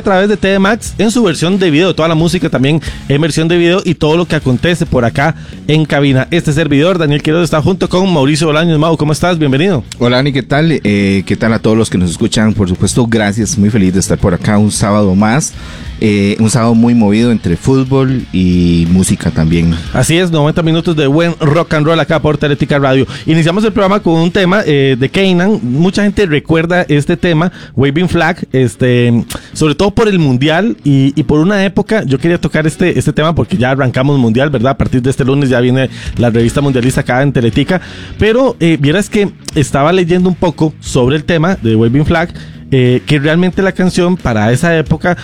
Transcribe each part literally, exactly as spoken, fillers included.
través de T V Max en su versión de video, toda la música también en versión de video y todo lo que acontece por acá en cabina. Este servidor, Daniel Quiroz, está junto con Mauricio Bolaños. Mau, ¿cómo estás? Bienvenido. Hola, Dani, ¿qué tal? Eh, ¿Qué tal a todos los que nos escuchan? Por supuesto, gracias, muy feliz de estar por acá un sábado más. Eh, un sábado muy movido entre fútbol y música también. Así es, noventa minutos de buen rock and roll acá por Teletica Radio. Iniciamos el programa con un tema eh, de Kanan. Mucha gente recuerda este tema, Waving Flag, este, sobre todo por el Mundial y, y por una época. Yo quería tocar este, este tema porque ya arrancamos Mundial, ¿verdad? A partir de este lunes ya viene la revista mundialista acá en Teletica. Pero eh, vieras que estaba leyendo un poco sobre el tema de Waving Flag. Eh, que realmente la canción para esa época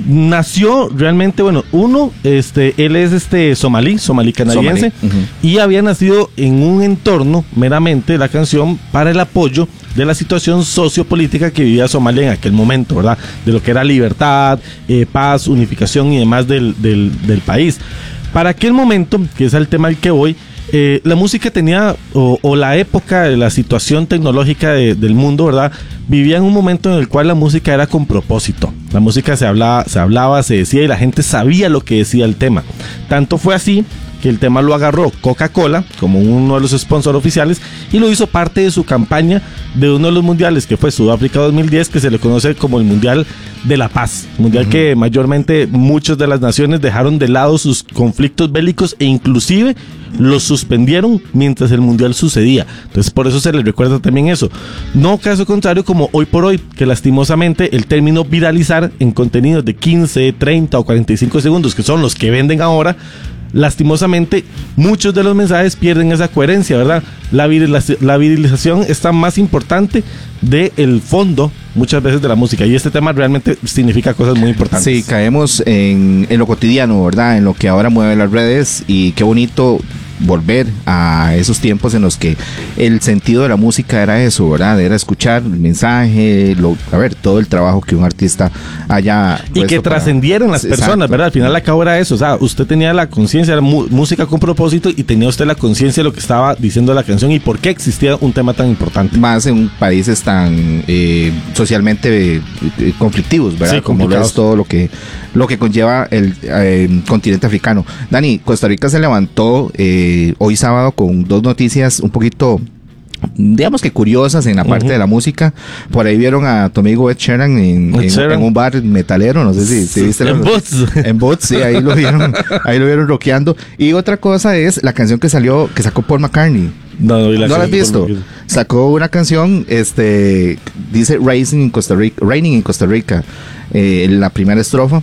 nació realmente, bueno, uno, este, él es este somalí, somalí canadiense, somalí. Uh-huh. Y había nacido en un entorno meramente la canción para el apoyo de la situación sociopolítica que vivía Somalia en aquel momento, ¿verdad? De lo que era libertad, eh, paz, unificación y demás del, del, del país. Para aquel momento, que es el tema al que voy, Eh, la música tenía, o, o la época, la situación tecnológica de, del mundo, ¿verdad? Vivía en un momento en el cual la música era con propósito. La música se hablaba, se hablaba, se decía y la gente sabía lo que decía el tema. Tanto fue así que el tema lo agarró Coca-Cola como uno de los sponsors oficiales y lo hizo parte de su campaña de uno de los mundiales que fue Sudáfrica dos mil diez, que se le conoce como el Mundial de la Paz, mundial uh-huh. que mayormente muchas de las naciones dejaron de lado sus conflictos bélicos e inclusive los suspendieron mientras el mundial sucedía. Entonces por eso se les recuerda también eso. No caso contrario como hoy por hoy, que lastimosamente el término viralizar en contenidos de quince, treinta o cuarenta y cinco segundos, que son los que venden ahora, lastimosamente muchos de los mensajes pierden esa coherencia, ¿verdad? La, viriliz- la virilización está más importante del fondo muchas veces de la música y este tema realmente significa cosas muy importantes. Sí, caemos en, en lo cotidiano, ¿verdad? En lo que ahora mueve las redes y qué bonito volver a esos tiempos en los que el sentido de la música era eso, ¿verdad? Era escuchar el mensaje, lo, a ver, todo el trabajo que un artista haya y que para... trascendieran las personas, exacto, ¿verdad? Al final la cabo era eso, o sea, usted tenía la conciencia, era mu- música con propósito y tenía usted la conciencia de lo que estaba diciendo la canción y por qué existía un tema tan importante. Más en países tan eh, socialmente eh, conflictivos, ¿verdad? Sí, como es todo lo que lo que conlleva el eh, continente africano. Dani, Costa Rica se levantó eh, hoy sábado con dos noticias un poquito, digamos que curiosas en la parte uh-huh. de la música. Por ahí vieron a tu amigo Ed Sheeran en, en, en un bar metalero, no sé si, si viste. En los, Boots. En Boots, sí, ahí lo vieron, ahí lo vieron rockeando. Y otra cosa es la canción que salió, que sacó Paul McCartney. No, no, la ¿No la has visto? Sacó una canción, este, dice Racing in Costa Rica, Raining in Costa Rica, eh, la primera estrofa.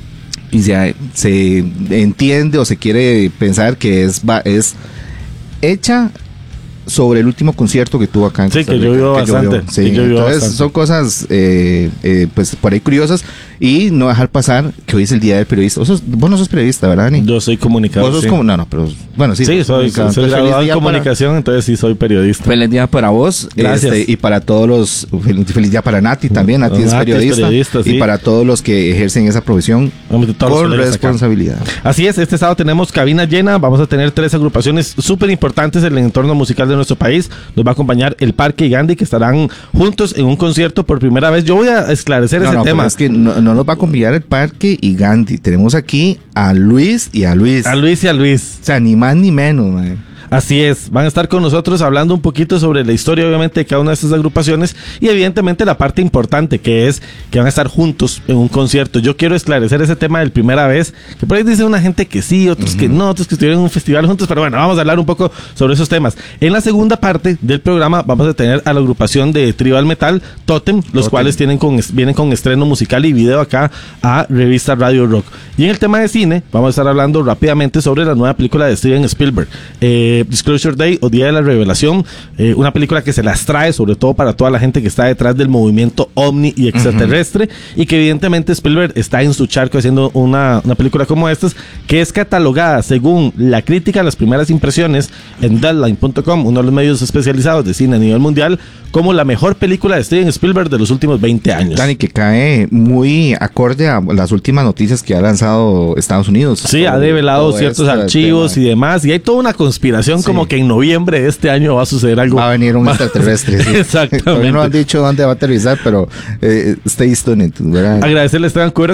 Y se, se entiende o se quiere pensar que es, es hecha sobre el último concierto que tuvo acá en sí, Costa que Rica. llovió que bastante. Llovió, sí. Que llovió Entonces bastante. Son cosas eh, eh, pues por ahí curiosas y no dejar pasar que hoy es el día del periodista. Vos, sos, vos no sos periodista, ¿verdad, Dani? Yo soy comunicador. Vos sos sí. como, no, no, pero bueno, sí. Sí, soy, soy, soy graduado en comunicación, para, entonces sí soy periodista. Feliz día para vos. Gracias. Este, y para todos los, feliz, feliz día para Nati también. Nati, Nati es periodista. Es periodista sí. Y para todos los que ejercen esa profesión con responsabilidad. Acá. Así es, este sábado tenemos cabina llena. Vamos a tener tres agrupaciones súper importantes en el entorno musical de nuestro país. Nos va a acompañar el Parque y Gandhi, que estarán juntos en un concierto por primera vez. Yo voy a esclarecer no, ese no, tema. Es que no, no nos va a acompañar el Parque y Gandhi. Tenemos aquí a Luis y a Luis. A Luis y a Luis. O sea, ni más ni menos, man. Así es, van a estar con nosotros hablando un poquito sobre la historia, obviamente, de cada una de estas agrupaciones y evidentemente la parte importante que es que van a estar juntos en un concierto. Yo quiero esclarecer ese tema del primera vez, que por ahí dice una gente que sí, otros uh-huh. que no, otros que estuvieron en un festival juntos, pero bueno, vamos a hablar un poco sobre esos temas. En la segunda parte del programa vamos a tener a la agrupación de tribal metal Totem, los Totem. cuales tienen con, vienen con estreno musical y video acá a Revista Radio Rock. Y en el tema de cine vamos a estar hablando rápidamente sobre la nueva película de Steven Spielberg. Eh, Disclosure Day o Día de la Revelación, eh, una película que se las trae sobre todo para toda la gente que está detrás del movimiento ovni y extraterrestre uh-huh. y que evidentemente Spielberg está en su charco haciendo una, una película como estas, que es catalogada según la crítica, las primeras impresiones en Deadline punto com, uno de los medios especializados de cine a nivel mundial, como la mejor película de Steven Spielberg de los últimos veinte años. Dani, que cae muy acorde a las últimas noticias que ha lanzado Estados Unidos. Sí, ha develado ciertos archivos tema. y demás, y hay toda una conspiración sí. como que en noviembre de este año va a suceder algo. Va a venir un extraterrestre. Sí. Exactamente. Todavía no han dicho dónde va a aterrizar, pero eh, stay tuned, ¿verdad? Agradecerle a Esteban Cuero